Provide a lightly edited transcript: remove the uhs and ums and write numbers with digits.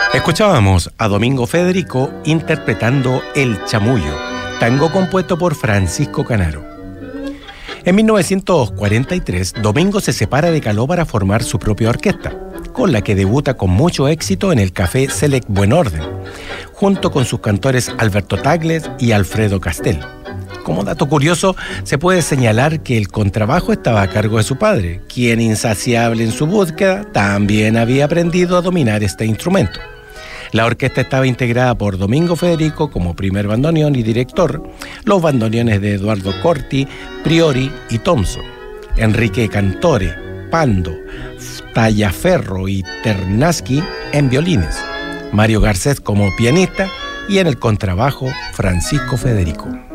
Escuchábamos a Domingo Federico interpretando El Chamullo, tango compuesto por Francisco Canaro. En 1943, Domingo se separa de Caló para formar su propia orquesta, con la que debuta con mucho éxito en el Café Select Buen Orden, junto con sus cantores Alberto Tagles y Alfredo Castel. Como dato curioso, se puede señalar que el contrabajo estaba a cargo de su padre, quien, insaciable en su búsqueda, también había aprendido a dominar este instrumento. La orquesta estaba integrada por Domingo Federico como primer bandoneón y director, los bandoneones de Eduardo Corti, Priori y Thompson, Enrique Cantore, Pando, Tallaferro y Ternaski en violines, Mario Garcés como pianista y en el contrabajo Francisco Federico.